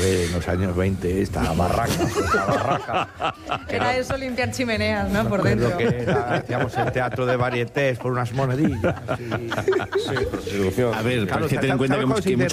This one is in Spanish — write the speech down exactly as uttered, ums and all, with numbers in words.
ver, en los años veinte, esta barraca, esta barraca. Era eso, limpiar chimeneas, ¿no? Me Por acuerdo dentro. que era- hacíamos el teatro de varietés por unas monedillas. Y... Sí, prostitución. A ver, Claro, pero es que ten en cuenta ¿sabes que, cuando se que dice